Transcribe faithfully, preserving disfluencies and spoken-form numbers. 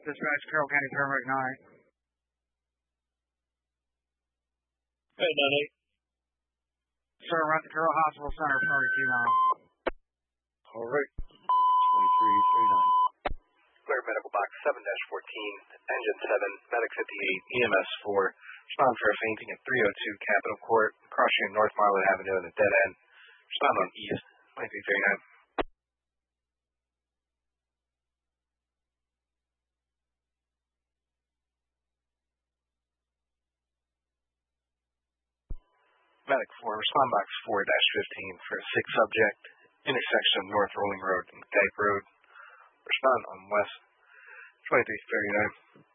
Dispatch, Carroll County Paramedic nine. Hey, nine eight. Sir, we're at the Carroll Hospital Center, thirty-two nine. All right. twenty-three thirty-nine. Clear medical box seven dash fourteen, engine seven, medic fifty-eight, E M S four. Respond for a fainting at three oh two Capitol Court, crossing North Marlin Avenue in a dead end. Respond on east, twenty-three thirty-nine. Medic four, respond box four dash fifteen for a sick subject, intersection of North Rolling Road and Dyke Road. Respond on west, twenty-three thirty-nine.